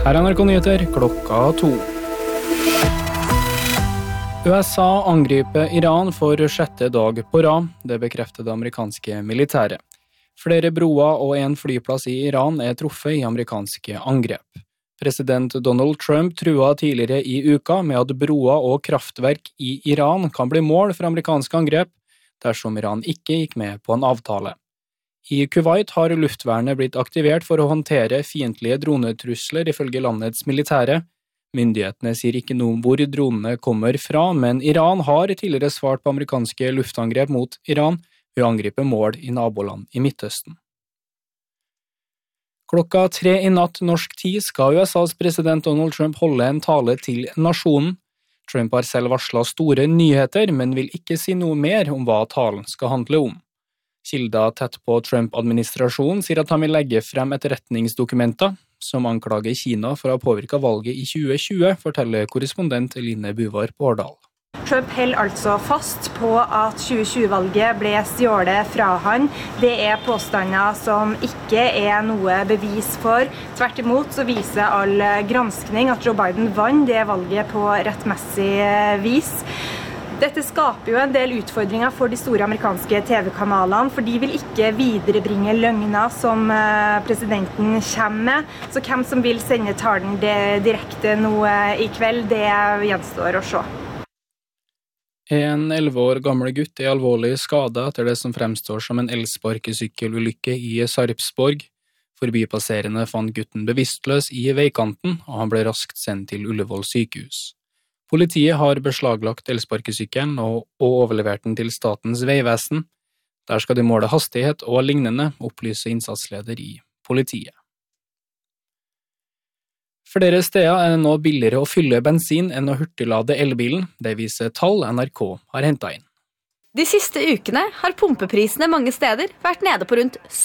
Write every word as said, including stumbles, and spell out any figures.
Her er N R K Nyheter klokka to. U S A angriper Iran for sjette dag på rad, det bekrefter det amerikanske militæret. Flere broer og en flyplass i Iran er truffet i amerikanske angrep. President Donald Trump trua tidligere i uka med at broer og kraftverk i Iran kan bli mål for amerikanske angrep, dersom Iran ikke gikk med på en avtale. I Kuwait har luftvernet blitt aktivert for å håndtere fiendtlige dronetrusler ifølge landets militære. Myndighetene sier ikke noe om hvor dronene kommer fra, men Iran har tidligere svart på amerikanske luftangrep mot Iran ved å angripe mål i naboland i Midtøsten. Klokka tre i natt norsk tid skal U S A's president Donald Trump holde en tale til nasjonen. Trump har selv varslet store nyheter, men vil ikke si noe mer om hva talen skal handle om. Kilder tett på Trump-administrasjonen sier at han vil legge frem etterretningsdokumenter som anklager Kina for å ha påvirket valget i tjue tjue, forteller korrespondent Line Buvar på Årdal. Trump holder altså fast på at tjue tjue-valget ble stjålet fra han. Det er påstander som ikke er noe bevis for. Tvert imot så viser all granskning at Joe Biden vant det valget på rettmessig vis. Dette skaper jo en del utfordringer for de store amerikanske T V-kanalene, for de vil ikke viderebringe løgner som presidenten kommer med. Så hvem som vil sende talen direkte nå i kveld, det gjenstår å se. En elleve år gammel gutt er alvorlig skadet etter det som fremstår som en elsparkesykkelulykke i Sarpsborg. Forbipasserende fant gutten bevisstløs i veikanten, og han ble raskt sendt til Ullevål sykehus. Politiet har beslaglagt elsparkesykkelen og, og overlevert den til Statens vegvesen. Der skal de måle hastighet og lignende, opplyser innsatsleder i politiet. Flere steder er det nå billigere å fylle bensin enn å hurtiglade elbilen, det viser tall N R K har hentet inn. De siste ukene har pumpeprisene mange steder vært nede på rundt